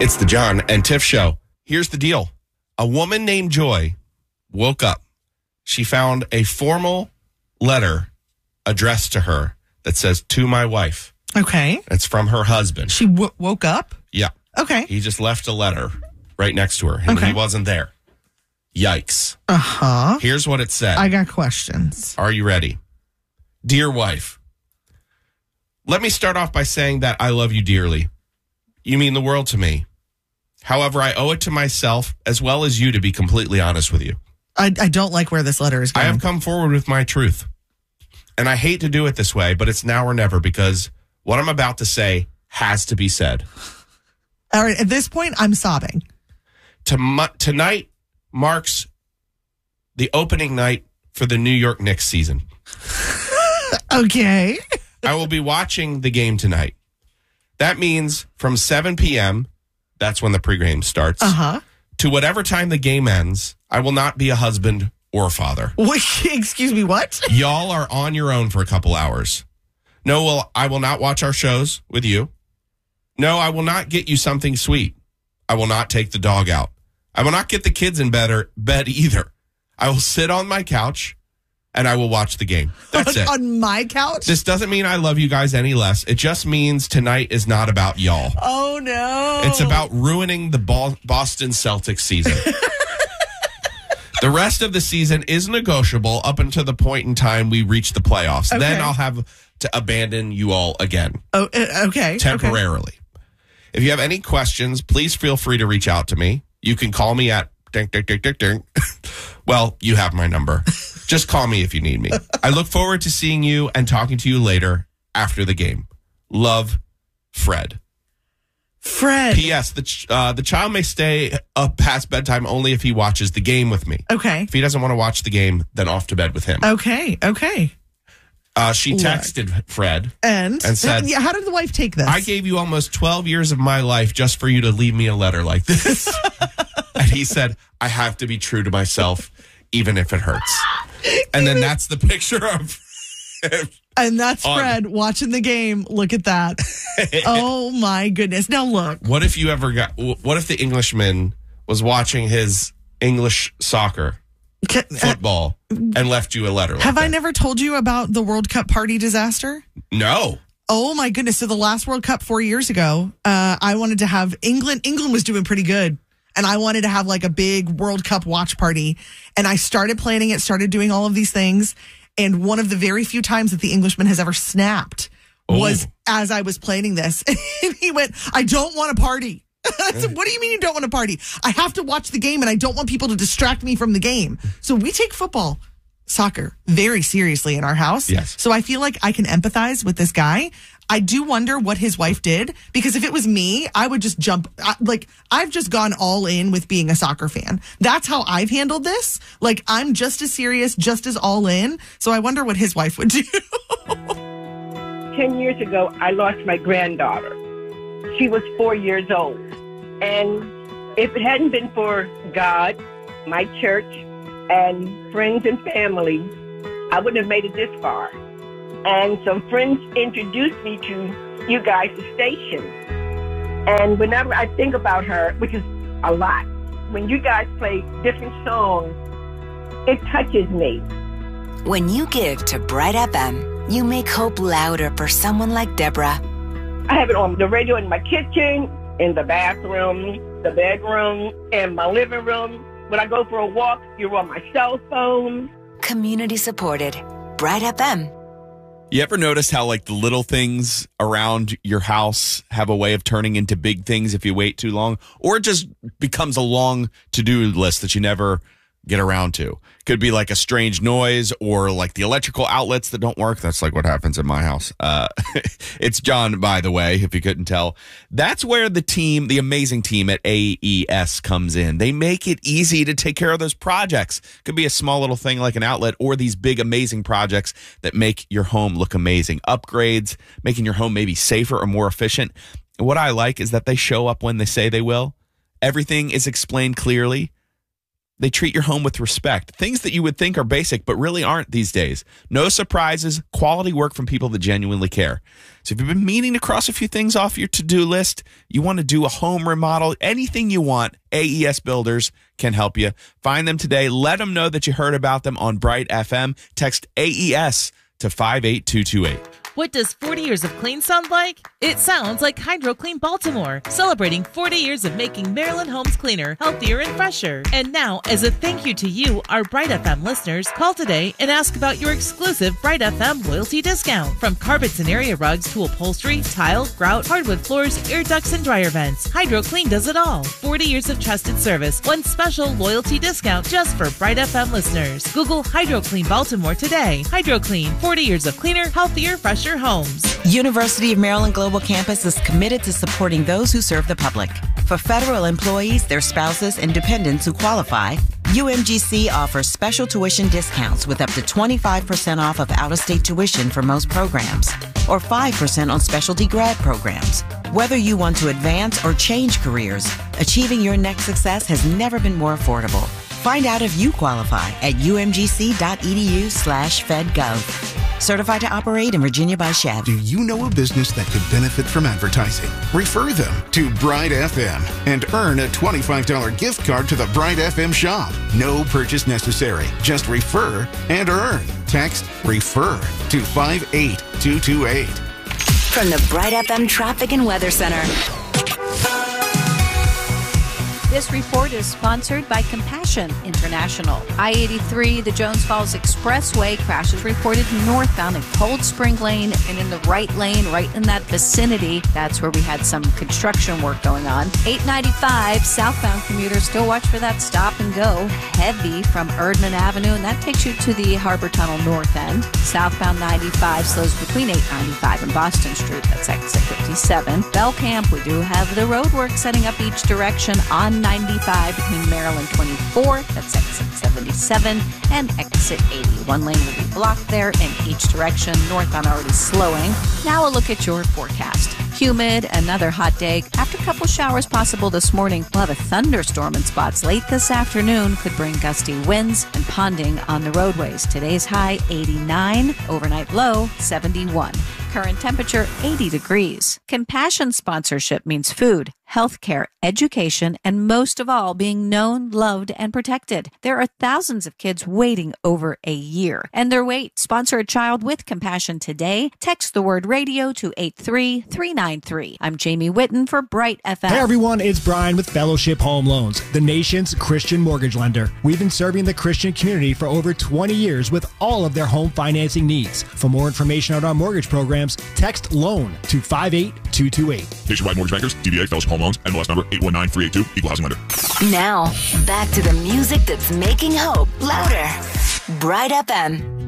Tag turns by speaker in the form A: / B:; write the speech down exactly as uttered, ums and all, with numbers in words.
A: It's the John and Tiff Show. Here's the deal. A woman named Joy woke up. She found a formal letter addressed to her that says, to my wife.
B: Okay.
A: It's from her husband.
B: She w- woke up?
A: Yeah.
B: Okay.
A: He just left a letter right next to her. And
B: Okay.
A: he wasn't there. Yikes.
B: Uh-huh.
A: Here's what it said.
B: I got questions.
A: Are you ready? Dear wife, let me start off by saying that I love you dearly. You mean the world to me. However, I owe it to myself as well as you to be completely honest with you.
B: I, I don't like where this letter is going.
A: I have come forward with my truth. And I hate to do it this way, but it's now or never because what I'm about to say has to be said.
B: All right. At this point, I'm sobbing.
A: To, tonight marks the opening night for the New York Knicks season.
B: Okay.
A: I will be watching the game tonight. That means from seven p.m., that's when the pregame starts,
B: uh-huh.
A: to whatever time the game ends, I will not be a husband or father.
B: Wait, excuse me, what?
A: Y'all are on your own for a couple hours. No, well, I will not watch our shows with you. No, I will not get you something sweet. I will not take the dog out. I will not get the kids in bed, or bed either. I will sit on my couch and I will watch the game. That's it.
B: On my couch?
A: This doesn't mean I love you guys any less. It just means tonight is not about y'all.
B: Oh, no.
A: It's about ruining the Bo- Boston Celtics season. The rest of the season is negotiable up until the point in time we reach the playoffs.
B: Okay.
A: Then I'll have to abandon you all again.
B: Oh, uh, okay.
A: Temporarily.
B: Okay.
A: If you have any questions, please feel free to reach out to me. You can call me at ding, ding, ding, ding, ding. Well, you have my number. Just call me if you need me. I look forward to seeing you and talking to you later after the game. Love, Fred.
B: Fred.
A: P S. The, ch- uh, the child may stay up past bedtime only if he watches the game with me.
B: Okay.
A: If he doesn't want to watch the game, then off to bed with him.
B: Okay. Okay.
A: Uh, she
B: Look.
A: texted Fred.
B: And?
A: And said,
B: yeah, how did the wife take this?
A: I gave you almost twelve years of my life just for you to leave me a letter like this. And he said, I have to be true to myself, even if it hurts. And then that's the picture of
B: And that's
A: on.
B: Fred watching the game. Look at that. Oh, my goodness. Now, look.
A: What if you ever got, what if the Englishman was watching his English soccer,
B: Can,
A: football, uh, and left you a letter like
B: Have
A: that?
B: I never told you about the World Cup party disaster?
A: No.
B: Oh, my goodness. So the last World Cup four years ago, uh, I wanted to have England. England was doing pretty good. And I wanted to have like a big World Cup watch party. And I started planning it, started doing all of these things. And one of the very few times that the Englishman has ever snapped
A: Oh.
B: was as I was planning this. And he went, I don't want a party. I said, what do you mean you don't want a party? I have to watch the game and I don't want people to distract me from the game. So we take football, soccer very seriously in our house.
A: Yes.
B: So I feel like I can empathize with this guy. I do wonder what his wife did, because if it was me, I would just jump. I- Like, I've just gone all in with being a soccer fan. That's how I've handled this. Like, I'm just as serious, just as all in. So I wonder what his wife would do.
C: Ten years ago, I lost my granddaughter. She was four years old. And if it hadn't been for God, my church, and friends and family, I wouldn't have made it this far. And some friends introduced me to you guys' station. And whenever I think about her, which is a lot, when you guys play different songs, it touches me.
D: When you give to Bright F M, you make hope louder for someone like Deborah.
C: I have it on the radio in my kitchen, in the bathroom, the bedroom, in my living room. When I go for a walk, you're on my cell phone.
D: Community supported. Bright F M.
E: You ever notice how, like, the little things around your house have a way of turning into big things if you wait too long? Or it just becomes a long to-do list that you never get around to. Could be like a strange noise or like the electrical outlets that don't work. That's like what happens in my house. Uh, it's John, by the way, if you couldn't tell. That's where the team, the amazing team at A E S comes in. They make it easy to take care of those projects. Could be a small little thing like an outlet, or these big, amazing projects that make your home look amazing. Upgrades, making your home maybe safer or more efficient. And what I like is that they show up when they say they will. Everything is explained clearly. They treat your home with respect. Things that you would think are basic, but really aren't these days. No surprises, quality work from people that genuinely care. So if you've been meaning to cross a few things off your to-do list, you want to do a home remodel, anything you want, A E S Builders can help you. Find them today. Let them know that you heard about them on Bright F M. Text A E S to five eight two two eight.
F: What does forty years of clean sound like? It sounds like HydroClean Baltimore, celebrating forty years of making Maryland homes cleaner, healthier, and fresher. And now, as a thank you to you, our Bright F M listeners, call today and ask about your exclusive Bright F M loyalty discount. From carpets and area rugs to upholstery, tile, grout, hardwood floors, air ducts, and dryer vents, HydroClean does it all. forty years of trusted service, one special loyalty discount just for Bright F M listeners. Google HydroClean Baltimore today. HydroClean, forty years of cleaner, healthier, fresher homes.
G: University of Maryland Global Campus is committed to supporting those who serve the public. For federal employees, their spouses, and dependents who qualify, U M G C offers special tuition discounts with up to twenty-five percent off of out-of-state tuition for most programs, or five percent on specialty grad programs. Whether you want to advance or change careers, achieving your next success has never been more affordable. Find out if you qualify at umgc.edu slash fedgov. Certified to operate in Virginia by Chev.
H: Do you know a business that could benefit from advertising? Refer them to Bright F M and earn a twenty-five dollars gift card to the Bright F M shop. No purchase necessary. Just refer and earn. Text REFER to five eight two two eight.
D: From the Bright F M Traffic and Weather Center.
I: This report is sponsored by Compassion International. I eighty-three, the Jones Falls Expressway, crashes reported northbound at Cold Spring Lane and in the right lane, right in that vicinity. That's where we had some construction work going on. eight ninety-five, southbound commuters still watch for that stop and go. Heavy from Erdman Avenue, and that takes you to the Harbor Tunnel north end. Southbound ninety-five slows between eight ninety-five and Boston Street. That's exit fifty-seven. Bell Camp, we do have the road work setting up each direction on ninety-five between Maryland twenty-four, that's exit seventy-seven, and exit eighty. One lane will be blocked there in each direction. Northbound already slowing. Now a look at your forecast. Humid, another hot day. After a couple showers possible this morning, we'll have a thunderstorm in spots late this afternoon. Could bring gusty winds and ponding on the roadways. Today's high eighty-nine, overnight low seventy-one. Current temperature eighty degrees. Compassion sponsorship means food, healthcare, education, and most of all, being known, loved, and protected. There are thousands of kids waiting over a year. And their wait. Sponsor a child with Compassion today. Text the word radio to eight three three nine three. I'm Jamie Whitten for Bright F M.
J: Hey everyone, it's Brian with Fellowship Home Loans, the nation's Christian mortgage lender. We've been serving the Christian community for over twenty years with all of their home financing needs. For more information on our mortgage programs, text LOAN to five eight two two eight.
K: Nationwide Mortgage Bankers, D B A Fellowship Home Loans, N M L S number eight one nine three eight two, Equal Housing Lender.
D: Now, back to the music that's making hope louder. Bright F M.